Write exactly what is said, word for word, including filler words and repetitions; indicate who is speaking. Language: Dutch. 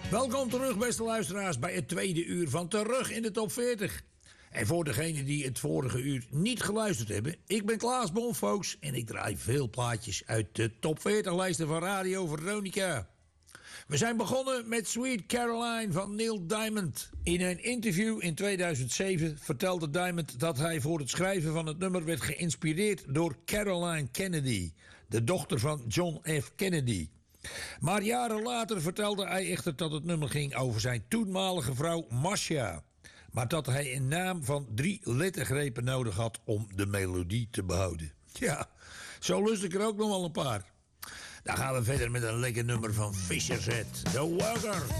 Speaker 1: Welkom terug, beste luisteraars, bij het tweede uur van Terug in de Top veertig. En voor degenen die het vorige uur niet geluisterd hebben, ik ben Klaas Bonfolks en ik draai veel plaatjes uit de Top veertig lijsten van Radio Veronica. We zijn begonnen met Sweet Caroline van Neil Diamond. In een interview in tweeduizend zeven vertelde Diamond dat hij voor het schrijven van het nummer werd geïnspireerd door Caroline Kennedy, de dochter van John F. Kennedy. Maar jaren later vertelde hij echter dat het nummer ging over zijn toenmalige vrouw Marcia. Maar dat hij een naam van drie lettergrepen nodig had om de melodie te behouden. Ja, zo lust ik er ook nog wel een paar. Dan gaan we verder met een lekker nummer van Fisher's Head, The Worker.